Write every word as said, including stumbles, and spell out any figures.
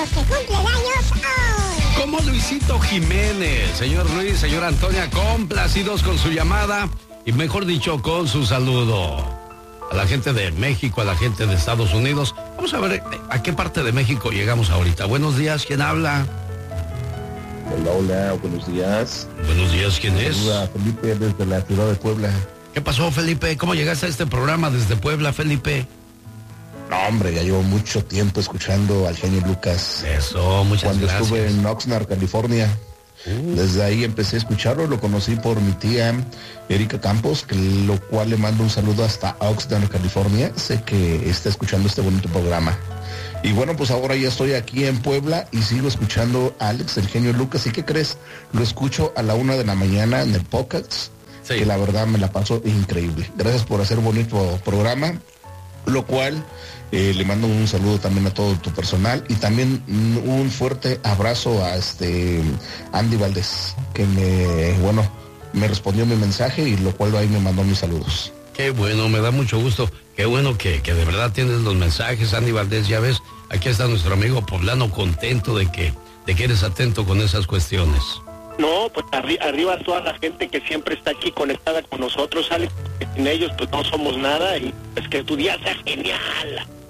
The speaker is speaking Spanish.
los que cumplen años hoy. Como Luisito Jiménez, señor Luis, señora Antonia, complacidos con su llamada y mejor dicho, con su saludo. A la gente de México, a la gente de Estados Unidos. Vamos a ver a qué parte de México llegamos ahorita. Buenos días, ¿quién habla? Hola, hola, buenos días. Buenos días, ¿quién es? Saluda a Felipe desde la ciudad de Puebla. ¿Qué pasó, Felipe? ¿Cómo llegaste a este programa desde Puebla, Felipe? No, hombre, ya llevo mucho tiempo escuchando al genio Lucas. Eso, muchas Cuando gracias. estuve en Oxnard, California. Uh. Desde ahí empecé a escucharlo, lo conocí por mi tía Erika Campos, que lo cual le mando un saludo hasta Oxnard, California. Sé que está escuchando este bonito programa. Y bueno, pues ahora ya estoy aquí en Puebla y sigo escuchando a Alex, el genio Lucas. ¿Y qué crees? Lo escucho a la una de la mañana en el Pockets, sí. Que la verdad me la paso increíble. Gracias por hacer bonito programa, lo cual eh, le mando un saludo también a todo tu personal y también un fuerte abrazo a este Andy Valdés, que me, bueno, me respondió mi mensaje y lo cual ahí me mandó mis saludos. Qué bueno, me da mucho gusto. Qué bueno que, que de verdad tienes los mensajes, Andy Valdés, ya ves, aquí está nuestro amigo poblano contento de que, de que eres atento con esas cuestiones. No, pues arri arriba toda la gente que siempre está aquí conectada con nosotros, Alex, que sin ellos pues no somos nada y es que tu día sea genial.